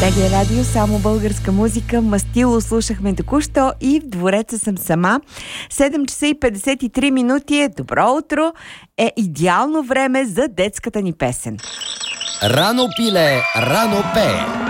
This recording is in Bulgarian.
БГ Радио, само българска музика. Мастило слушахме току-що и в двореца съм сама. 7 часа и 53 минути е добро утро, е идеално време за детската ни песен. Рано пиле, рано пее.